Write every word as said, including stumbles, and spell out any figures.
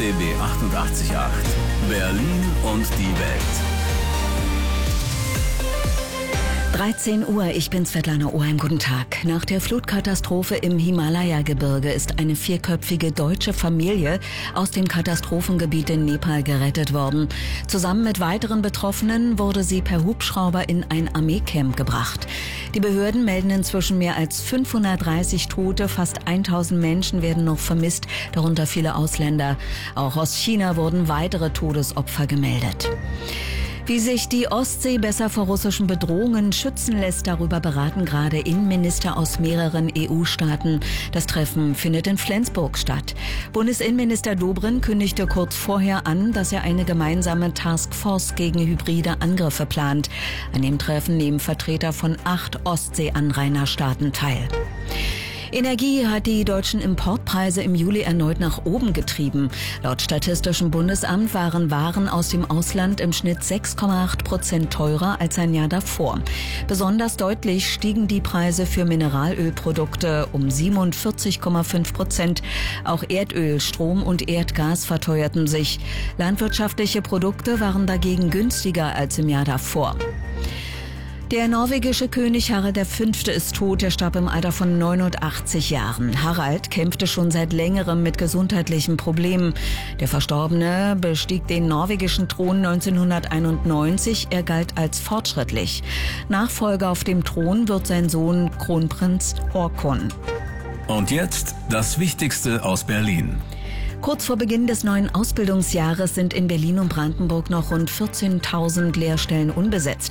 B B achtundachtzig Komma acht. Berlin und die Welt. dreizehn Uhr, ich bin Svetlana Oheim, guten Tag. Nach der Flutkatastrophe im Himalaya-Gebirge ist eine vierköpfige deutsche Familie aus dem Katastrophengebiet in Nepal gerettet worden. Zusammen mit weiteren Betroffenen wurde sie per Hubschrauber in ein Armeecamp gebracht. Die Behörden melden inzwischen mehr als fünfhundertdreißig Tote, fast tausend Menschen werden noch vermisst, darunter viele Ausländer. Auch aus China wurden weitere Todesopfer gemeldet. Wie sich die Ostsee besser vor russischen Bedrohungen schützen lässt, darüber beraten gerade Innenminister aus mehreren E U-Staaten. Das Treffen findet in Flensburg statt. Bundesinnenminister Dobrindt kündigte kurz vorher an, dass er eine gemeinsame Taskforce gegen hybride Angriffe plant. An dem Treffen nehmen Vertreter von acht Ostsee-Anrainerstaaten teil. Energie hat die deutschen Importpreise im Juli erneut nach oben getrieben. Laut Statistischem Bundesamt waren Waren aus dem Ausland im Schnitt sechs Komma acht Prozent teurer als ein Jahr davor. Besonders deutlich stiegen die Preise für Mineralölprodukte um siebenundvierzig Komma fünf Prozent. Auch Erdöl, Strom und Erdgas verteuerten sich. Landwirtschaftliche Produkte waren dagegen günstiger als im Jahr davor. Der norwegische König Harald der Fünfte ist tot. Er starb im Alter von neunundachtzig Jahren. Harald kämpfte schon seit längerem mit gesundheitlichen Problemen. Der Verstorbene bestieg den norwegischen Thron neunzehnhunderteinundneunzig. Er galt als fortschrittlich. Nachfolger auf dem Thron wird sein Sohn Kronprinz Haakon. Und jetzt das Wichtigste aus Berlin. Kurz vor Beginn des neuen Ausbildungsjahres sind in Berlin und Brandenburg noch rund vierzehntausend Lehrstellen unbesetzt.